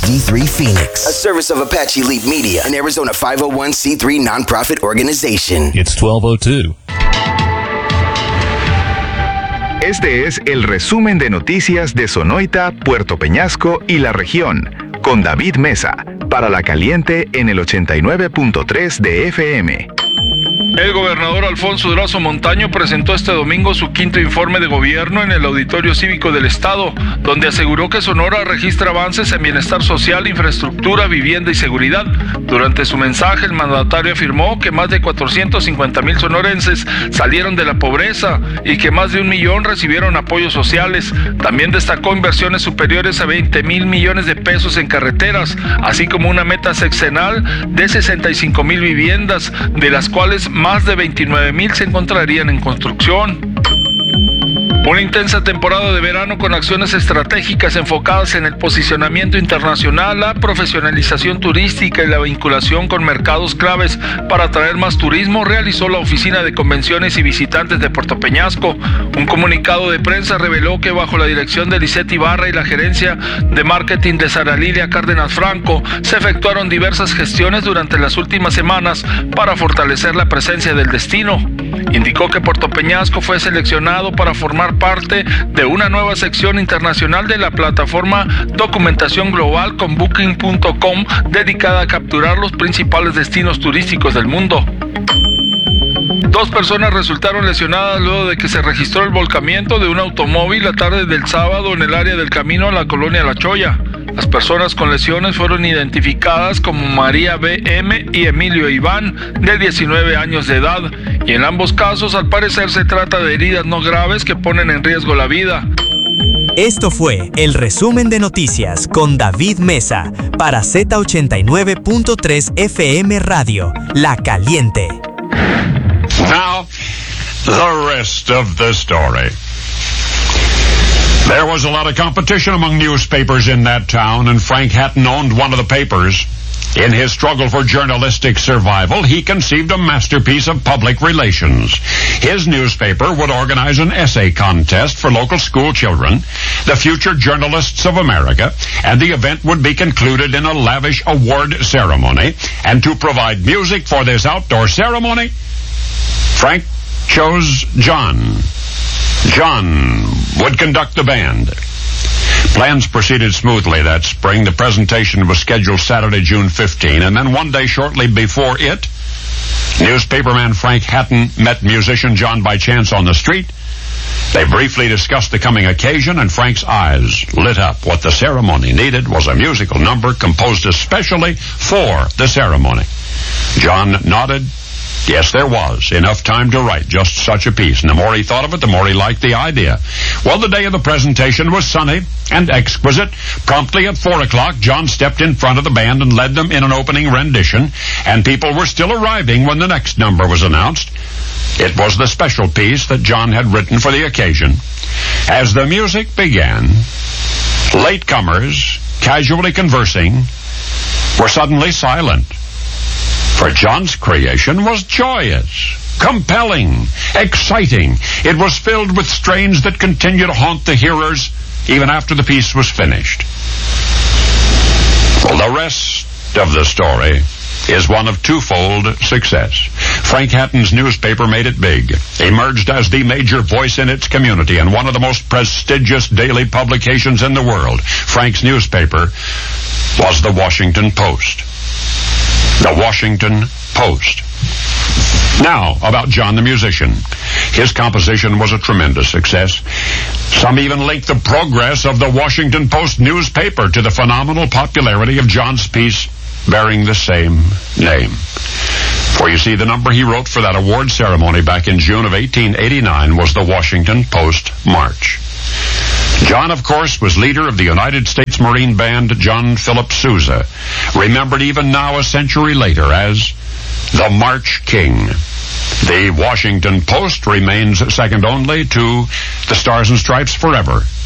HD3 Phoenix, a service of Apache Leap Media, an Arizona 501c3 nonprofit organization. It's 12:02. Este es el resumen de noticias de Sonoita, Puerto Peñasco y la región, con David Mesa, para La Caliente en el 89.3 de FM. El gobernador Alfonso Durazo Montaño presentó este domingo su quinto informe de gobierno en el Auditorio Cívico del Estado, donde aseguró que Sonora registra avances en bienestar social, infraestructura, vivienda y seguridad. Durante su mensaje, el mandatario afirmó que más de 450,000 sonorenses salieron de la pobreza y que más de 1 millón recibieron apoyos sociales. También destacó inversiones superiores a 20,000 millones de pesos en carreteras, así como una meta sexenal de 65,000 viviendas, de las cuales más de 29,000 se encontrarían en construcción. Una intensa temporada de verano con acciones estratégicas enfocadas en el posicionamiento internacional, la profesionalización turística y la vinculación con mercados claves para atraer más turismo, realizó la Oficina de Convenciones y Visitantes de Puerto Peñasco. Un comunicado de prensa reveló que bajo la dirección de Lisette Ibarra y la gerencia de marketing de Sara Lilia Cárdenas Franco, se efectuaron diversas gestiones durante las últimas semanas para fortalecer la presencia del destino. Indicó que Puerto Peñasco fue seleccionado para formar parte de una nueva sección internacional de la plataforma Documentación Global con Booking.com, dedicada a capturar los principales destinos turísticos del mundo. 2 personas resultaron lesionadas luego de que se registró el volcamiento de un automóvil la tarde del sábado en el área del camino a la colonia La Choya. Las personas con lesiones fueron identificadas como María B.M. y Emilio Iván, de 19 años de edad, y en ambos casos al parecer se trata de heridas no graves que ponen en riesgo la vida. Esto fue el resumen de noticias con David Mesa para Z89.3 FM Radio, La Caliente. Now, the rest of the story. There was a lot of competition among newspapers in that town, and Frank Hatton owned one of the papers. In his struggle for journalistic survival, he conceived a masterpiece of public relations. His newspaper would organize an essay contest for local school children, the future journalists of America, and the event would be concluded in a lavish award ceremony. And to provide music for this outdoor ceremony, Frank chose John. John would conduct the band. Plans proceeded smoothly that spring. The presentation was scheduled Saturday, June 15, and then one day shortly before it, newspaperman Frank Hatton met musician John by chance on the street. They briefly discussed the coming occasion, and Frank's eyes lit up. What the ceremony needed was a musical number composed especially for the ceremony. John nodded. Yes, there was enough time to write just such a piece, and the more he thought of it, the more he liked the idea. Well, the day of the presentation was sunny and exquisite. Promptly at 4 o'clock, John stepped in front of the band and led them in an opening rendition, and people were still arriving when the next number was announced. It was the special piece that John had written for the occasion. As the music began, latecomers, casually conversing, were suddenly silent. For John's creation was joyous, compelling, exciting. It was filled with strains that continued to haunt the hearers even after the piece was finished. Well, the rest of the story is one of twofold success. Frank Hatton's newspaper made it big, emerged as the major voice in its community and one of the most prestigious daily publications in the world. Frank's newspaper was the Washington Post. The Washington Post. Now, about John the musician. His composition was a tremendous success. Some even linked the progress of the Washington Post newspaper to the phenomenal popularity of John's piece bearing the same name. For you see, the number he wrote for that award ceremony back in June of 1889 was the Washington Post March. John, of course, was leader of the United States Marine Band, John Philip Sousa, remembered even now a century later as the March King. The Washington Post remains second only to the Stars and Stripes forever.